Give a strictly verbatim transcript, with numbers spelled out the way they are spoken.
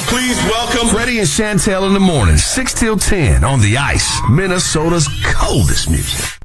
Please welcome Freddie and Chantel in the morning, six till ten on The Ice, Minnesota's coldest music.